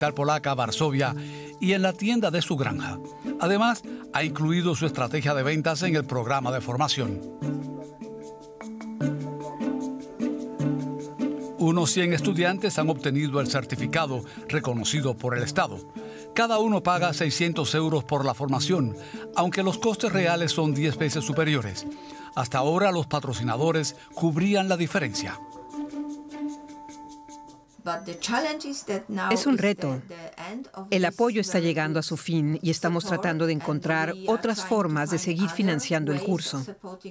polaca Varsovia y en la tienda de su granja. Además, ha incluido su estrategia de ventas en el programa de formación. Unos 100 estudiantes han obtenido el certificado reconocido por el Estado. Cada uno paga 600 euros por la formación, aunque los costes reales son 10 veces superiores. Hasta ahora los patrocinadores cubrían la diferencia. Es un reto. El apoyo está llegando a su fin y estamos tratando de encontrar otras formas de seguir financiando el curso.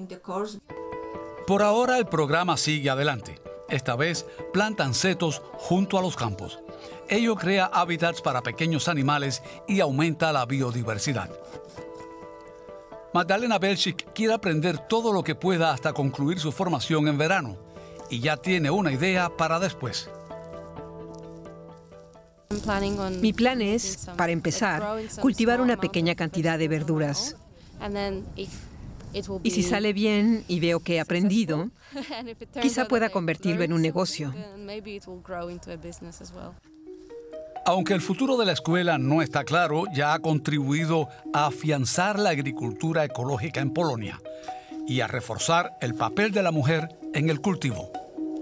Por ahora el programa sigue adelante. Esta vez plantan setos junto a los campos. Ello crea hábitats para pequeños animales y aumenta la biodiversidad. Magdalena Belchik quiere aprender todo lo que pueda hasta concluir su formación en verano y ya tiene una idea para después. Mi plan es, para empezar, cultivar una pequeña cantidad de verduras. Y si sale bien y veo que he aprendido, quizá pueda convertirlo en un negocio. Aunque el futuro de la escuela no está claro, ya ha contribuido a afianzar la agricultura ecológica en Polonia y a reforzar el papel de la mujer en el cultivo.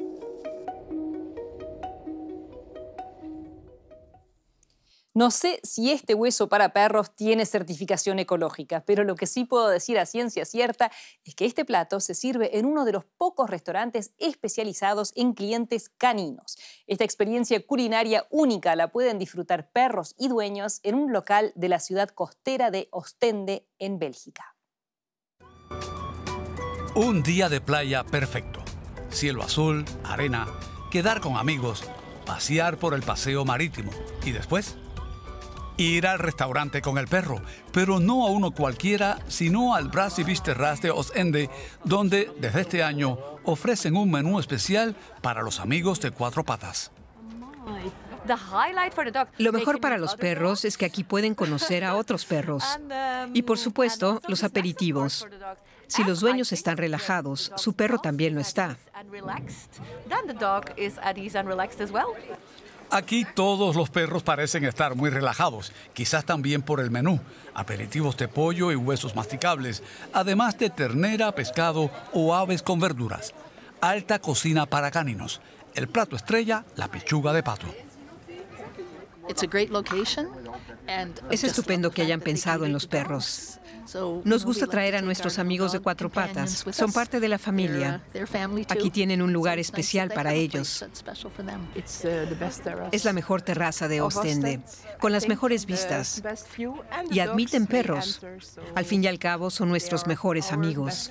No sé si este hueso para perros tiene certificación ecológica, pero lo que sí puedo decir a ciencia cierta es que este plato se sirve en uno de los pocos restaurantes especializados en clientes caninos. Esta experiencia culinaria única la pueden disfrutar perros y dueños en un local de la ciudad costera de Ostende, en Bélgica. Un día de playa perfecto. Cielo azul, arena, quedar con amigos, pasear por el paseo marítimo y después ir al restaurante con el perro, pero no a uno cualquiera, sino al Bras y Vis Terras de Ostende, donde desde este año ofrecen un menú especial para los amigos de cuatro patas. Lo mejor para los perros es que aquí pueden conocer a otros perros. Y por supuesto, los aperitivos. Si los dueños están relajados, su perro también lo está. Aquí todos los perros parecen estar muy relajados, quizás también por el menú. Aperitivos de pollo y huesos masticables, además de ternera, pescado o aves con verduras. Alta cocina para caninos. El plato estrella, la pechuga de pato. Es estupendo que hayan pensado en los perros. Nos gusta traer a nuestros amigos de cuatro patas. Son parte de la familia. Aquí tienen un lugar especial para ellos. Es la mejor terraza de Ostende, con las mejores vistas. Y admiten perros. Al fin y al cabo, son nuestros mejores amigos.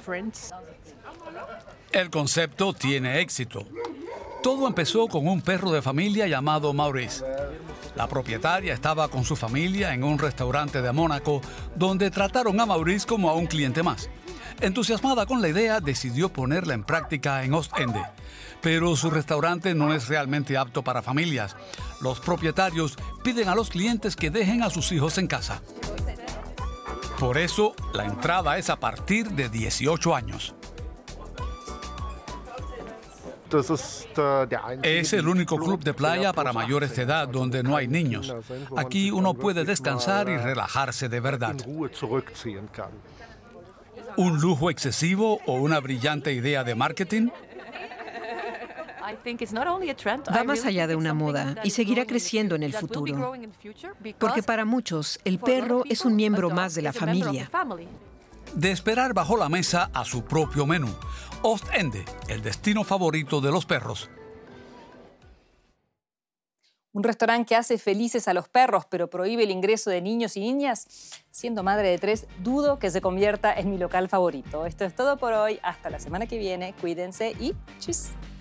El concepto tiene éxito. Todo empezó con un perro de familia llamado Maurice. La propietaria estaba con su familia en un restaurante de Mónaco, donde trataron a Maurice como a un cliente más. Entusiasmada con la idea, decidió ponerla en práctica en Ostende. Pero su restaurante no es realmente apto para familias. Los propietarios piden a los clientes que dejen a sus hijos en casa. Por eso, la entrada es a partir de 18 años. Es el único club de playa para mayores de edad donde no hay niños. Aquí uno puede descansar y relajarse de verdad. ¿Un lujo excesivo o una brillante idea de marketing? Va más allá de una moda y seguirá creciendo en el futuro. Porque para muchos, el perro es un miembro más de la familia. De esperar bajo la mesa a su propio menú. Ostende, el destino favorito de los perros. Un restaurante que hace felices a los perros, pero prohíbe el ingreso de niños y niñas. Siendo madre de 3, dudo que se convierta en mi local favorito. Esto es todo por hoy. Hasta la semana que viene. Cuídense y tschüss.